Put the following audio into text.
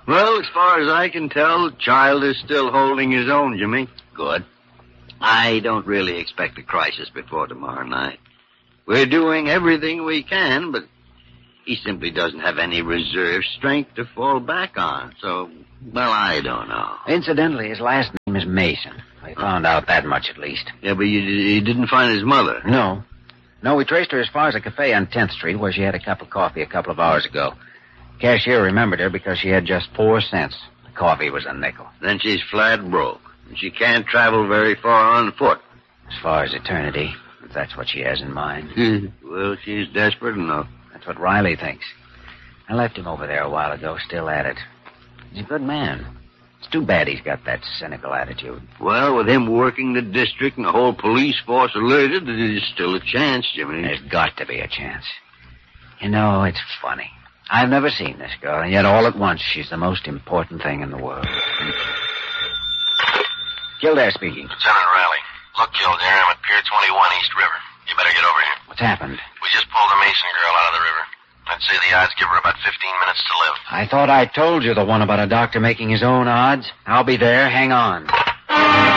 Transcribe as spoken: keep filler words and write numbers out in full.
Well, as far as I can tell, the child is still holding his own, Jimmy. Good. I don't really expect a crisis before tomorrow night. We're doing everything we can, but he simply doesn't have any reserve strength to fall back on. So, well, I don't know. Incidentally, his last name is Mason. We found out that much at least. Yeah, but you, you didn't find his mother? No. No, we traced her as far as a cafe on tenth Street where she had a cup of coffee a couple of hours ago. Cashier remembered her because she had just four cents. The coffee was a nickel. Then she's flat broke. And she can't travel very far on foot. As far as eternity, if that's what she has in mind. Well, she's desperate enough. That's what Riley thinks. I left him over there a while ago, still at it. He's a good man. It's too bad he's got that cynical attitude. Well, with him working the district and the whole police force alerted, there's still a chance, Jimmy. There's got to be a chance. You know, it's funny. I've never seen this girl, and yet all at once she's the most important thing in the world. Kildare speaking. Lieutenant Riley. Look, Kildare, I'm at Pier twenty-one, East River. You better get over here. What's happened? We just pulled the Mason girl out of the river. I'd say the odds give her about fifteen minutes to live. I thought I told you the one about a doctor making his own odds. I'll be there. Hang on.